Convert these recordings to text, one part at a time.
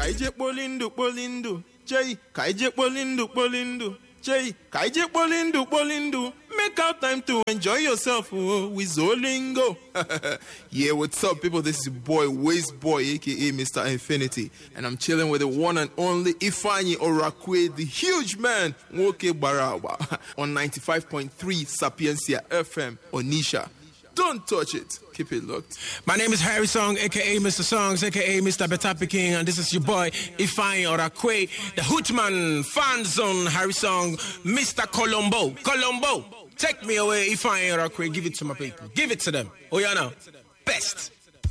kaije Polindo. Jay, kaije Polindo. Jay, kaije Polindo. Make out time to enjoy yourself with Zolingo. Yeah, what's up, people? This is your boy, Waste Boy, aka Mr. Infinity. And I'm chilling with the one and only Ifeanyi Orakwe, the huge man, Nwoke Barawa, on 95.3 Sapiencia FM, Onisha. Don't touch it. Keep it locked. My name is Harry Song, a.k.a. Mr. Songs, a.k.a. Mr. Betapi King, and this is your boy, Ifeanyi Orakwe, the Hootman, fan zone, Harry Song, Mr. Colombo. Take me away, Ifeanyi Orakwe. Give it to my people. Give it to them. Oh, yeah, now. Best.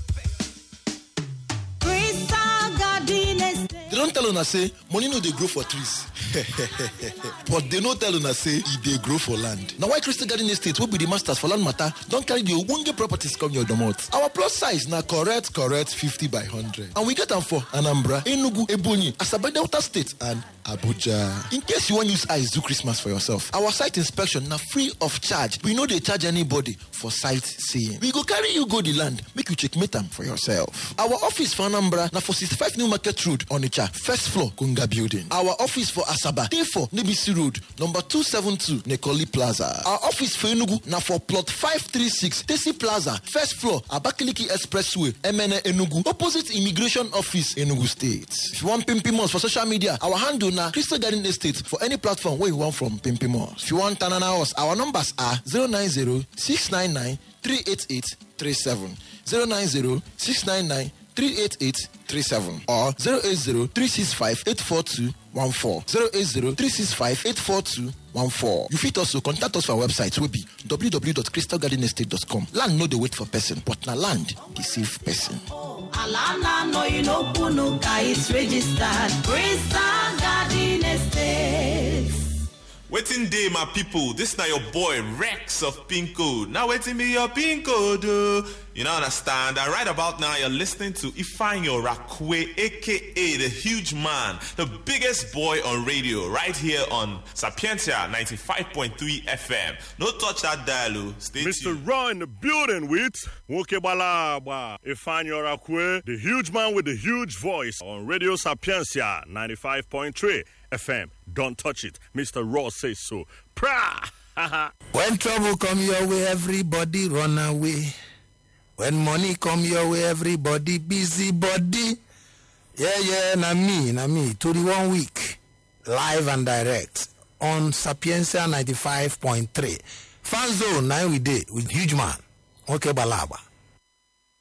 They don't tell una say money no dey grow for trees. But they no tell una say e dey grow for land. Now why Crystal Garden Estate will be the masters for land matter don't carry the ogbonge properties come your domot. Our plus size na correct 50 by 100. And we get them for Anambra, Enugu, Ebonyi, Asaba Delta State and Abuja. In case you want use eyes do Christmas for yourself, our site inspection na free of charge. We no dey charge anybody for sightseeing. We go carry you go the land, make you checkmate them for yourself. Our office for Anambra na for 65 New Market Road, Onitsha, first floor, Kunga Building. Our office for Asaba, Day4, Nibisi Road, number 272, Nekoli Plaza. Our office for Enugu na for plot 536, Tesi Plaza, first floor, Abakaliki Expressway, MN Enugu, opposite Immigration Office, Enugu State. If you want Pimpimos for social media, our handle na Crystal Garden Estate for any platform where you want from Pimpimos. If you want Tanana House, our numbers are 090-699-38837, 090-699-38837 or 080-365-84214, 080-365-84214. You fit also contact us for our website will be www.crystalgardenestate.com. Land no dey wait for person, but na land dey save person. Alana no you know Punuka is registered. Crystal Garden Estate. Waiting day, my people. This now your boy Rex of Pin Code. Now waiting me your Pin Code. You know understand? And right about now you're listening to Ifeanyi Orakwe, aka the huge man, the biggest boy on radio, right here on Sapientia 95.3 FM. No touch that dial. Stay tuned. Mr. Raw in the building with Nwoke Barawa, Ifeanyi Orakwe, the huge man with the huge voice on Radio Sapientia 95.3 FM. Don't touch it. Mr. Raw says so. Pra! When trouble come your way, everybody run away. When money come your way, everybody busy body. Yeah, na me. 21 week, live and direct on Sapienza 95.3. Fan zone, now we did with huge man. Okay, Balaba.